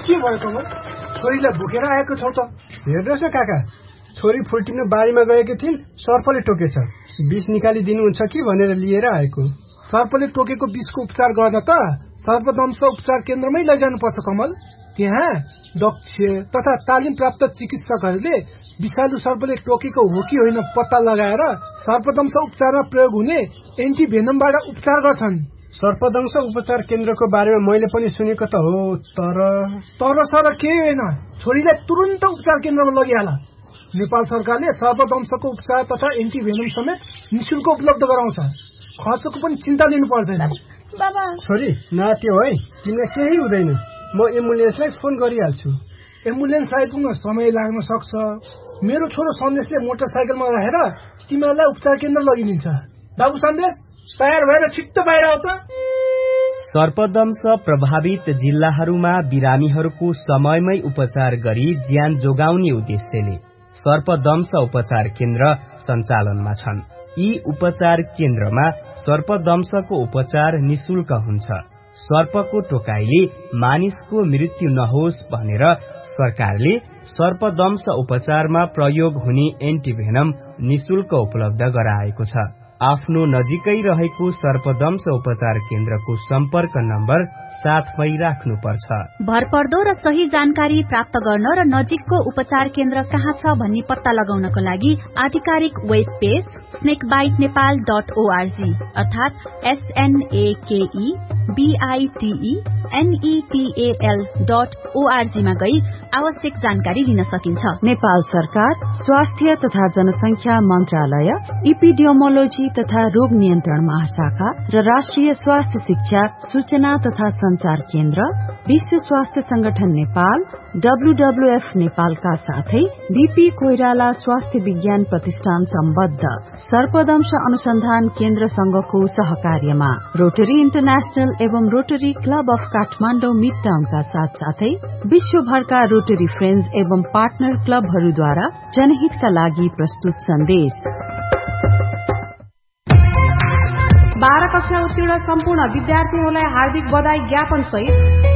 के भयो कमल? छोरीलाई भुकेर आएको छौ त? हेर्नुहोस् न काका, छोरी फुल्टिन बारीमा गएकी थिइन्, सर्पले टोकेछ। विष निकालिदिनुहुन्छ कि भनेर लिएर आएको। सर्पले टोकेको विषको उपचार गर्न त सर्पदंश उपचार केन्द्रमै लैजानुपर्छ कमल। त्यहाँ दक्ष तथा तालिम प्राप्त चिकित्सकहरूले विषालु सर्पले टोकेको हो कि होइन पत्ता लगाएर सर्पदंश उपचारमा प्रयोग हुने एन्टिभेनमबाट उपचार गर्छन्। सर्पदंश उपचार केन्द्रको बारेमा मैले पनि सुनेको त हो, तर सर केही होइन। छोरीलाई तुरुन्त उपचार केन्द्रमा लगिहाल। नेपाल सरकारले सर्पदंशको उपचार तथा एन्टिभेनम समेत निःशुल्क उपलब्ध गराउँछ। खर्चको पनि चिन्ता लिनु पर्दैन। बाबा, छोरी नाट्यो है, तिमीलाई केही हुँदैन। म एम्बुलेन्सलाई फोन गरिहाल्छु। एम्बुलेन्स आइपुग्न समय लाग्न सक्छ। मेरो छोरो सन्देशले मोटरसाइकलमा राखेर तिमीहरूलाई उपचार केन्द्र लगिदिन्छ। बाबु सन्देश, तयार भएर छिट्टो बाहिर आऊ त। सर्पदंश प्रभावित जिल्लाहरूमा बिरामीहरूको समयमै उपचार गरी ज्यान जोगाउने उद्देश्यले सर्पदंश उपचार केन्द्र सञ्चालनमा छन्। यी उपचार केन्द्रमा सर्पदंशको उपचार निशुल्क हुन्छ। सर्पको टोकाइले मानिसको मृत्यु नहोस् भनेर सरकारले सर्पदंश उपचारमा प्रयोग हुने एन्टिभेनम निशुल्क उपलब्ध गराएको छ। आफ्नो नजिकै रहेको सर्पदंश उपचार केन्द्रको सम्पर्क नम्बर साथमै राख्नुपर्छ। भरपर्दो र सही जानकारी प्राप्त गर्न र नजिकको उपचार केन्द्र कहाँ छ भन्ने पत्ता लगाउनको लागि आधिकारिक वेब पेज snakebitenepal.org अर्थात SNAKEBITENEPAL.org मा गई आवश्यक जानकारी लिन सकिन्छ। नेपाल सरकार स्वास्थ्य तथा जनसंख्या मन्त्रालय, इपिडियोमोलोजी तथा रोग नियन्त्रण महाशाखा र राष्ट्रिय स्वास्थ्य शिक्षा सूचना तथा संचार केन्द्र, विश्व स्वास्थ्य संगठन नेपाल, WWF नेपालका साथै बीपी कोइराला स्वास्थ्य विज्ञान प्रतिष्ठान सम्बद्ध सर्पदंश अनुसन्धान केन्द्र संघको सहकार्यमा रोटरी इन्टरनेशनल एवं rotary club of Kathmandu mid टाउनका साथसाथै विश्वभरका रोटरी फ्रेन्ड्स एवं पार्टनर क्लबहरूद्वारा जनहितका लागि प्रस्तुत सन्देश। 12 कक्षा उत्तीर्ण सम्पूर्ण विद्यार्थीहरूलाई हार्दिक बधाई ज्ञापन सहित